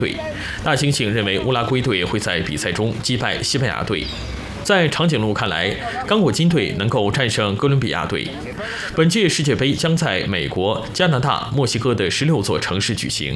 队。大猩猩认为乌拉圭队会在比赛中击败西班牙队。在长颈鹿看来，刚果金队能够战胜哥伦比亚队。本届世界杯将在美国、加拿大、墨西哥的16座城市举行。